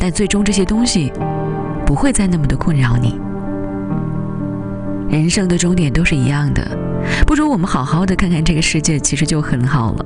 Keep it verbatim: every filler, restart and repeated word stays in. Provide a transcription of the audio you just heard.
但最终这些东西不会再那么的困扰你。人生的终点都是一样的，不如我们好好的看看这个世界，其实就很好了。